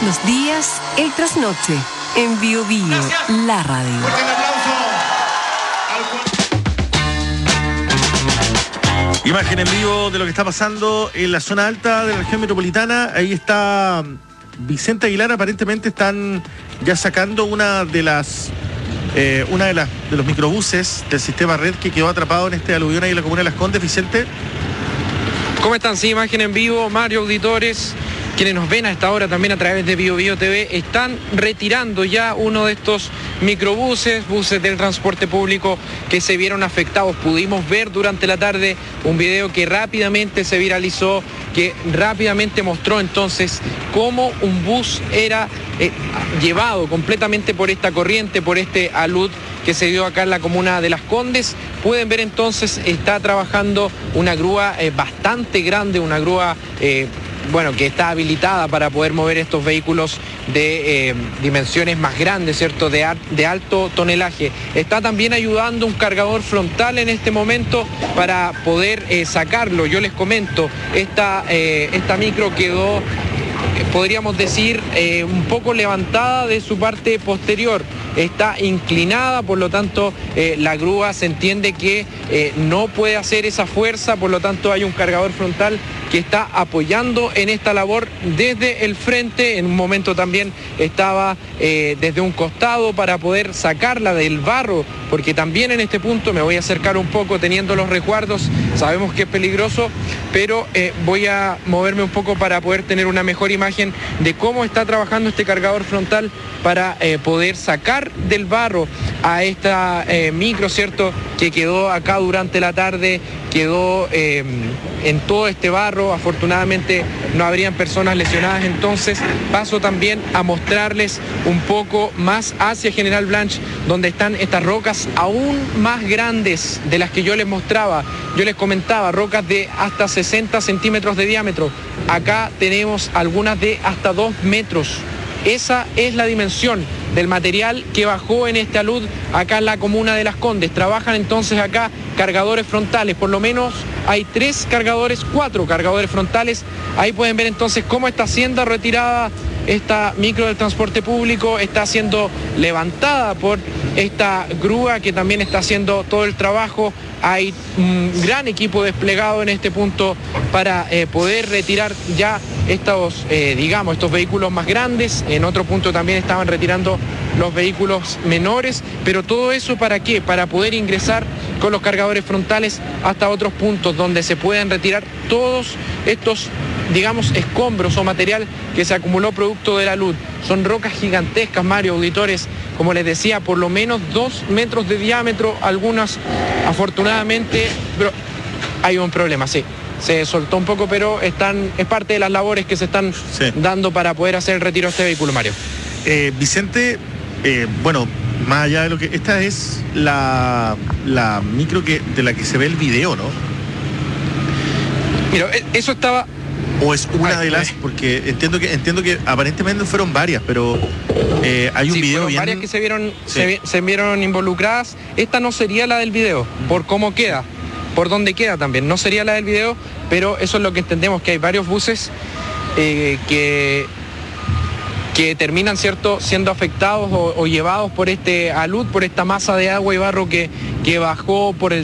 los días, el trasnoche, en Bio Bio, la radio. Fuerte el aplauso. Imagen en vivo de lo que está pasando en la zona alta de la región metropolitana. Ahí está Vicente Aguilar. Aparentemente están ya sacando una de los microbuses del sistema red que quedó atrapado en este aluvión ahí en la comuna de Las Condes. Vicente. ¿Cómo están? Sí, imagen en vivo, Mario, auditores, quienes nos ven a esta hora también a través de Bio Bio TV, están retirando ya uno de estos microbuses, buses del transporte público que se vieron afectados. Pudimos ver durante la tarde un video que rápidamente se viralizó, que rápidamente mostró entonces cómo un bus era llevado completamente por esta corriente, por este alud que se dio acá en la comuna de Las Condes. Pueden ver entonces, está trabajando una grúa bastante grande, una grúa que está habilitada para poder mover estos vehículos de dimensiones más grandes, ¿cierto? De alto tonelaje. Está también ayudando un cargador frontal en este momento para poder sacarlo. Yo les comento, esta micro quedó, podríamos decir, un poco levantada de su parte posterior. Está inclinada, por lo tanto la grúa se entiende que no puede hacer esa fuerza, por lo tanto hay un cargador frontal que está apoyando en esta labor desde el frente. En un momento también estaba desde un costado para poder sacarla del barro, porque también en este punto me voy a acercar un poco teniendo los resguardos, sabemos que es peligroso, pero voy a moverme un poco para poder tener una mejor imagen de cómo está trabajando este cargador frontal para poder sacar del barro a esta micro, ¿cierto?, que quedó acá durante la tarde, quedó en todo este barro. Afortunadamente no habrían personas lesionadas. Entonces paso también a mostrarles un poco más hacia General Blanch, donde están estas rocas aún más grandes de las que yo les mostraba. Yo les comentaba, rocas de hasta 60 centímetros de diámetro. Acá tenemos algunas de hasta 2 metros. Esa es la dimensión del material que bajó en este alud acá en la comuna de Las Condes. Trabajan entonces acá cargadores frontales, por lo menos hay 4 cargadores frontales. Ahí pueden ver entonces cómo está siendo retirada esta micro del transporte público, está siendo levantada por esta grúa que también está haciendo todo el trabajo. Hay un gran equipo desplegado en este punto para poder retirar ya estos vehículos más grandes. En otro punto también estaban retirando los vehículos menores, pero todo eso ¿para qué? Para poder ingresar con los cargadores frontales hasta otros puntos donde se pueden retirar todos estos, escombros o material que se acumuló producto de la luz. Son rocas gigantescas, Mario, auditores, como les decía, por lo menos 2 metros de diámetro, algunas afortunadamente, pero hay un problema, sí. Se soltó un poco, pero es parte de las labores que se están dando para poder hacer el retiro de este vehículo, Mario. Vicente, más allá de lo que... Esta es la micro de la que se ve el video, ¿no? Mira, eso estaba... ¿O es una de las...? Porque entiendo que aparentemente fueron varias, pero hay un video bien... varias que se vieron involucradas. Esta no sería la del video, por cómo queda, por dónde queda también. No sería la del video, pero eso es lo que entendemos, que hay varios buses que terminan, ¿cierto?, siendo afectados o llevados por este alud, por esta masa de agua y barro que bajó por el